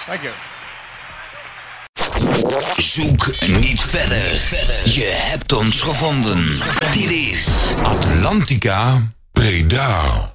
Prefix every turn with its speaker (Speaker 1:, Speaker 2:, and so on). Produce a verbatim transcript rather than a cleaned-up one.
Speaker 1: Thank you.
Speaker 2: Zoek niet verder. Je hebt ons gevonden. Dit is Atlantica Breda.